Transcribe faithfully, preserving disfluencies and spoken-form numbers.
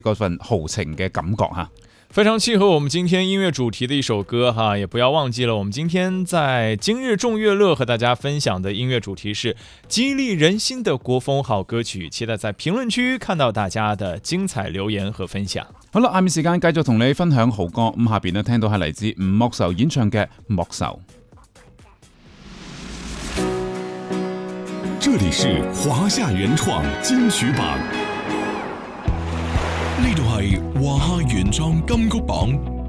嗰份豪情嘅感覺吓。 非常契合我们今天音乐主题的一首歌哈，也不要忘记了，我们今天在今日众乐乐和大家分享的音乐主题是激励人心的国風好歌曲，期待在評論區看到大家的精彩留言和分享。 好啦，下面時間繼續同你分享好歌，咁下邊呢聽到係嚟自吳莫愁演唱嘅《莫愁》。 這裡是華夏原創金曲榜，呢度係華夏原創金曲榜。